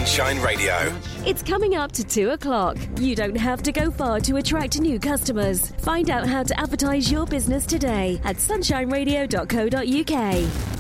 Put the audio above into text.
Sunshine Radio. It's coming up to 2 o'clock. You don't have to go far to attract new customers. Find out how to advertise your business today at sunshineradio.co.uk.